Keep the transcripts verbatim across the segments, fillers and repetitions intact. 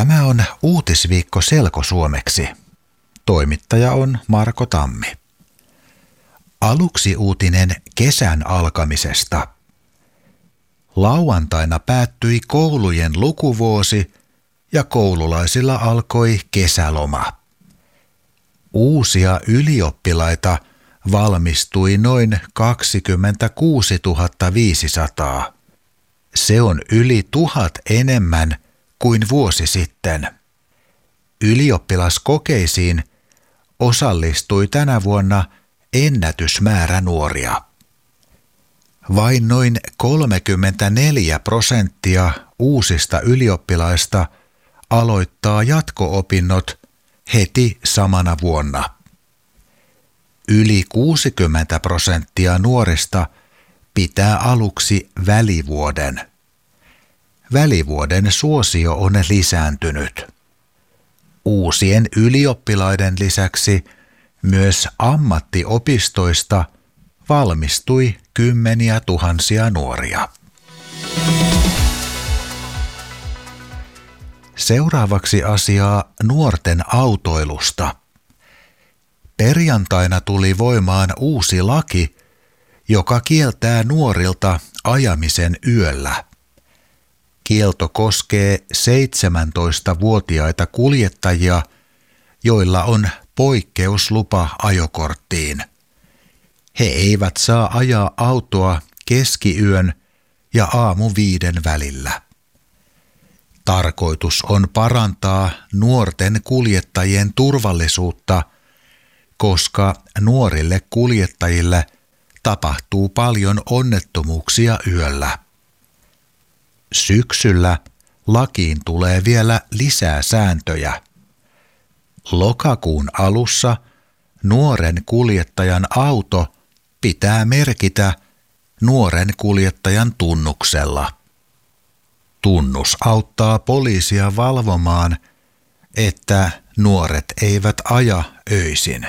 Tämä on Uutisviikko selkosuomeksi. Toimittaja on Marko Tammi. Aluksi uutinen kesän alkamisesta. Lauantaina päättyi koulujen lukuvuosi ja koululaisilla alkoi kesäloma. Uusia ylioppilaita valmistui noin kaksikymmentäkuusituhatta viisisataa. Se on yli tuhat enemmän kuin vuosi sitten. Ylioppilaskokeisiin osallistui tänä vuonna ennätysmäärä nuoria. Vain noin kolmekymmentäneljä prosenttia uusista ylioppilaista aloittaa jatko-opinnot heti samana vuonna. Yli kuusikymmentä prosenttia nuorista pitää aluksi välivuoden. Välivuoden suosio on lisääntynyt. Uusien ylioppilaiden lisäksi myös ammattiopistoista valmistui kymmeniä tuhansia nuoria. Seuraavaksi asiaa nuorten autoilusta. Perjantaina tuli voimaan uusi laki, joka kieltää nuorilta ajamisen yöllä. Kielto koskee seitsemäntoistavuotiaita kuljettajia, joilla on poikkeuslupa ajokorttiin. He eivät saa ajaa autoa keskiyön ja aamu viiden välillä. Tarkoitus on parantaa nuorten kuljettajien turvallisuutta, koska nuorille kuljettajille tapahtuu paljon onnettomuuksia yöllä. Syksyllä lakiin tulee vielä lisää sääntöjä. Lokakuun alussa nuoren kuljettajan auto pitää merkitä nuoren kuljettajan tunnuksella. Tunnus auttaa poliisia valvomaan, että nuoret eivät aja öisin.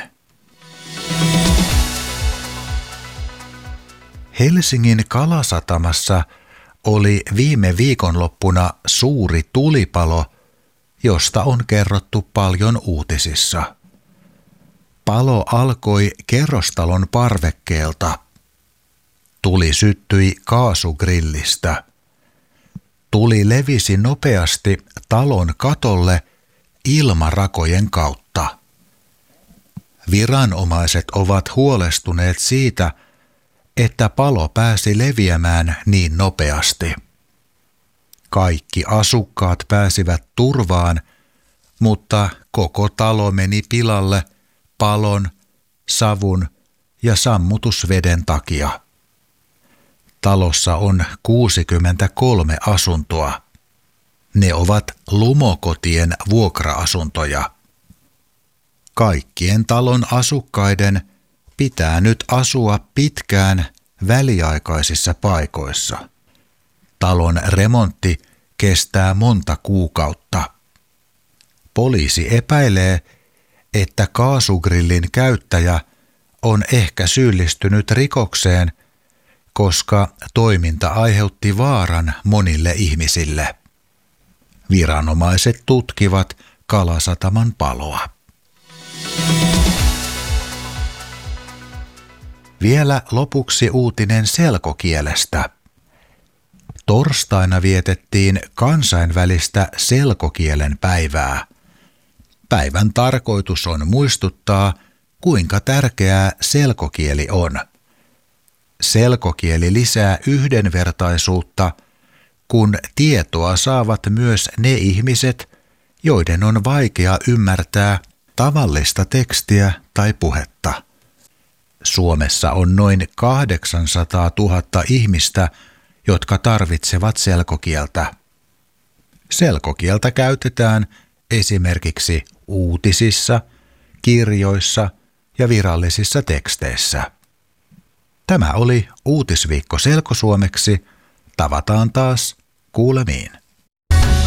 Helsingin Kalasatamassa oli viime viikonloppuna suuri tulipalo, josta on kerrottu paljon uutisissa. Palo alkoi kerrostalon parvekkeelta. Tuli syttyi kaasugrillistä. Tuli levisi nopeasti talon katolle ilmarakojen kautta. Viranomaiset ovat huolestuneet siitä, että palo pääsi leviämään niin nopeasti. Kaikki asukkaat pääsivät turvaan, mutta koko talo meni pilalle palon, savun ja sammutusveden takia. Talossa on kuusikymmentäkolme asuntoa. Ne ovat lumokotien vuokra-asuntoja. Kaikkien talon asukkaiden pitää nyt asua pitkään väliaikaisissa paikoissa. Talon remontti kestää monta kuukautta. Poliisi epäilee, että kaasugrillin käyttäjä on ehkä syyllistynyt rikokseen, koska toiminta aiheutti vaaran monille ihmisille. Viranomaiset tutkivat Kalasataman paloa. Vielä lopuksi uutinen selkokielestä. Torstaina vietettiin kansainvälistä selkokielen päivää. Päivän tarkoitus on muistuttaa, kuinka tärkeää selkokieli on. Selkokieli lisää yhdenvertaisuutta, kun tietoa saavat myös ne ihmiset, joiden on vaikea ymmärtää tavallista tekstiä tai puhetta. Suomessa on noin kahdeksansataatuhatta ihmistä, jotka tarvitsevat selkokieltä. Selkokieltä käytetään esimerkiksi uutisissa, kirjoissa ja virallisissa teksteissä. Tämä oli Uutisviikko selkosuomeksi. Tavataan taas kuulemiin.